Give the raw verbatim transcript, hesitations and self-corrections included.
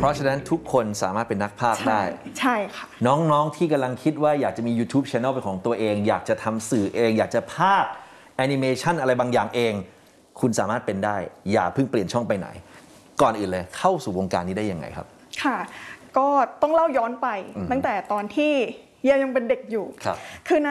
ราะฉะนั้นทุกคนสามารถเป็นนักพากย์ได้ใช่ค่ะน้องๆที่กำลังคิดว่าอยากจะมี YouTube Channel เป็นของตัวเองอยากจะทำสื่อเองอยากจะพากย์แอนิเมชันอะไรบางอย่างเองคุณสามารถเป็นได้อย่าเพิ่งเปลี่ยนช่องไปไหนก่อนอื่นเลยเข้าสู่วงการนี้ได้ยังไงครับค่ะก็ต้องเล่าย้อนไปตั้งแต่ตอนที่ยังเป็นเด็กอยู่คือณ